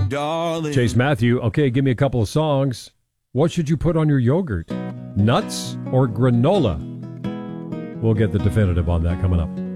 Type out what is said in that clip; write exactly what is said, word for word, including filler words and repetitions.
darling. Chase Matthew, okay, give me a couple of songs. What should you put on your yogurt? Nuts or granola? We'll get the definitive on that coming up.